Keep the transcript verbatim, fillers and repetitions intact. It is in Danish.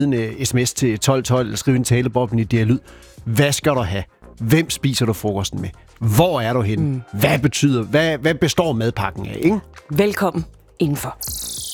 en sms til tolv tolv eller skrive en taleboble i Dialyd. Hvad skal du have? Hvem spiser du frokosten med? Hvor er du henne? Mm. Hvad betyder, hvad, hvad består madpakken af, ikke? Velkommen indenfor.